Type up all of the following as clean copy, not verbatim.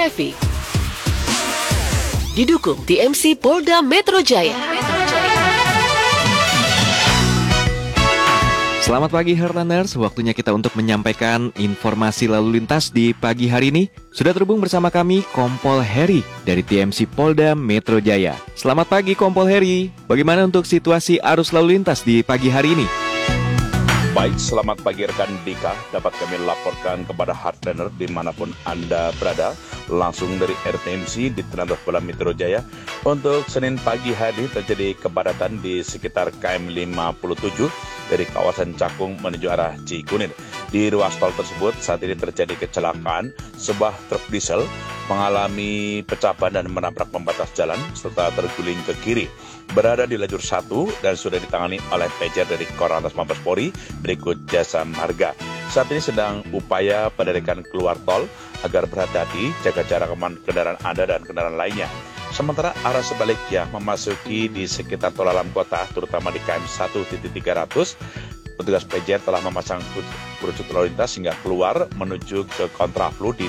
Traffic. Didukung TMC Polda Metro Jaya. Selamat pagi Heartlanders, waktunya kita untuk menyampaikan informasi lalu lintas di pagi hari ini. Sudah terhubung bersama kami Kompol Heri dari TMC Polda Metro Jaya. Selamat pagi Kompol Heri, bagaimana untuk situasi arus lalu lintas di pagi hari ini? Baik, selamat pagi rekan Dika. Dapat kami laporkan kepada Heartlander dimanapun Anda berada, langsung dari RTMC di Tenaga Polda Metro Jaya. Untuk Senin pagi hari terjadi kepadatan di sekitar KM 57 dari kawasan Cakung menuju arah Cikunir. Di ruas tol tersebut saat ini terjadi kecelakaan, sebuah truk diesel mengalami pecah ban dan menabrak pembatas jalan serta terguling ke kiri. Berada di lajur 1 dan sudah ditangani oleh pejer dari Korlantas Mabes Polri berikut Jasa Marga. Saat ini sedang upaya penderekan keluar tol agar berhati-hati, jaga jarak aman kendaraan Anda dan kendaraan lainnya. Sementara arah sebaliknya memasuki di sekitar tol dalam kota, terutama di KM 1.300, petugas pejer telah memasang kerucut lalu lintas hingga keluar menuju ke kontraflow di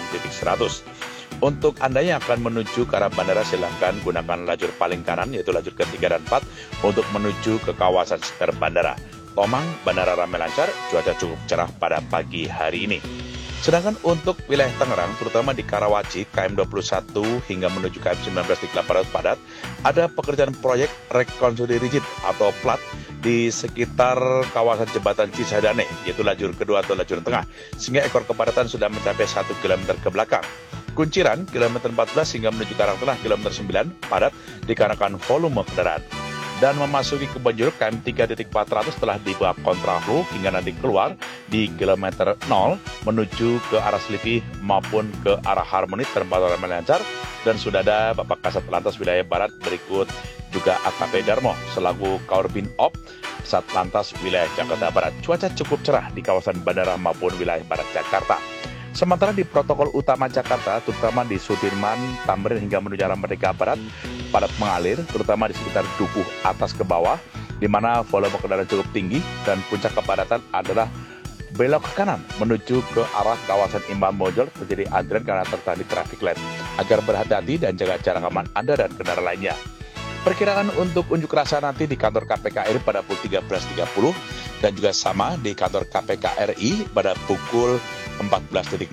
8.100. Untuk Anda yang akan menuju ke arah bandara, silakan gunakan lajur paling kanan, yaitu lajur ke-3 dan 4, untuk menuju ke kawasan sekitar bandara. Tomang, bandara ramai lancar, cuaca cukup cerah pada pagi hari ini. Sedangkan untuk wilayah Tangerang, terutama di Karawaci, KM 21 hingga menuju KM 19 di Kelapa Daun padat, ada pekerjaan proyek rekonstruksi rigid atau plat di sekitar kawasan jembatan Cisadane, yaitu lajur kedua atau lajur tengah, sehingga ekor kepadatan sudah mencapai 1 km ke belakang. Kunciran, kilometer 14 hingga menuju Karang Tengah, kilometer 9, padat dikarenakan volume kendaraan. Dan memasuki ke Bonjeruk, KM 3.400 telah dibuat kontraflow hingga nanti keluar di kilometer 0 menuju ke arah Selipi maupun ke arah Harmoni terpantau ramai lancar. Dan sudah ada Bapak Kasat Lantas Wilayah Barat berikut juga AKP Darmo selaku Kaurbin Op Satlantas Wilayah Jakarta Barat. Cuaca cukup cerah di kawasan bandara maupun wilayah barat Jakarta. Sementara di protokol utama Jakarta, terutama di Sudirman, Tamrin hingga menuju arah Merdeka Barat, padat mengalir, terutama di sekitar Dukuh atas ke bawah, di mana volume kendaraan cukup tinggi dan puncak kepadatan adalah belok ke kanan menuju ke arah kawasan Imam Bonjol, terjadi antrian karena tertandai traffic light. Agar berhati-hati dan jaga jarak aman Anda dan kendaraan lainnya. Perkiraan untuk unjuk rasa nanti di kantor KPK RI pada pukul 13.30 dan juga sama di kantor KPK RI pada pukul 14.00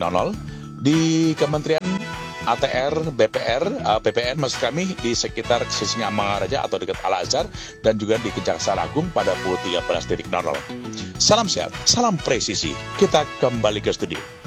di Kementerian ATR, BPN maksud kami di sekitar Sisingamangaraja atau dekat Al-Azhar dan juga di Kejaksaan Agung pada pukul 13.00. Salam sehat, salam presisi. Kita kembali ke studio.